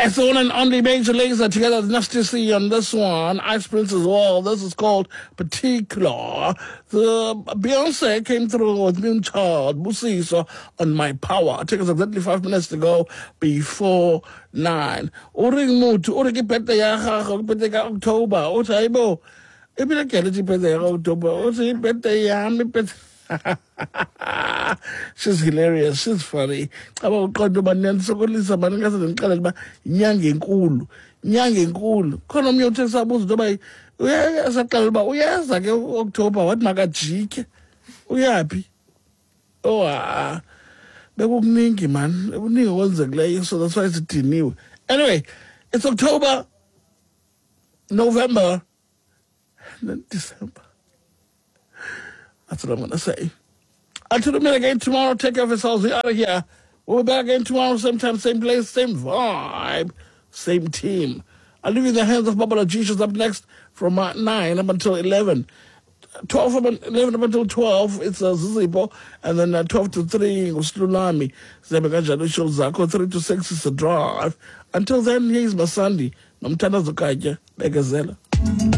It's the one and only Major Lazer together with Nasty C on this one. Ice Prince as well. This is called Particular. The Beyonce came through with Moonchild, Busiso on My Power. It takes us exactly 5 minutes to go before 9. Uring Mutu, Uring Pete Yaha, Pete October, Otaibo. Ibile Kelly Pete October, Oti Pete Yami Pete. She's hilarious. She's funny. Abaqondo banenso kolisa banikaze ngixela ba inyanga enkulu. Inyanga enkulu. Khona omnye uthe sabuza noma uyasaqala ba uyaza ke October wathi makajike. Uyapi? Oh bekukuningi man. Bekuningi okwenzekileyo so that's why sidiniwe. Anyway, it's October, November, and then December. That's what I'm going to say. Until the minute again tomorrow, take care of yourselves. We're out of here. We'll be back again tomorrow, same time, same place, same vibe, same team. I'll leave you in the hands of Baba Jesus up next from 9 up until 11. 11 up until 12, it's Zizipo. And then 12 to 3, Uslulami. 3 to 6 is the drive. Until then, here's Masandi. Namtana Zukaja, Begazela.